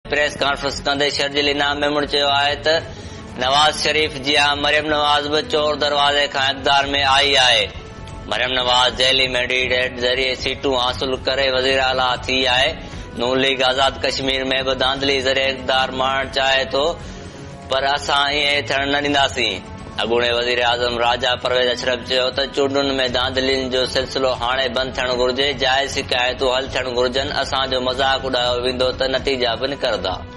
Press conference कंदे शर्जील इनाम मेमण चयो आहे त नवाज शरीफ जी मरियम नवाज बि चोर दरवाज़े खां इक़्तिदार में आई आहे। मरियम नवाज जैली मैंडेट ज़रिए सीटूं हासिल करे वज़ीर आला थी आहे। नून लीग आज़ाद कश्मीर में बि धांधली ज़रिए इक़्तिदार माणणु चाहे थो, पर असां ईअं थियण न ॾींदासीं। अॻूणे वज़ीर आज़म राजा परवेज़ अशरफ चयो त चूंडुनि में धांधलियुनि जो सिलसिलो हाणे बंदि थियणु घुर्जे। जाइज़ शिकायतूं हल थियणु घुर्जनि। असांजो मज़ाक उॾायो वेंदो त नतीजा बि निकिरंदा।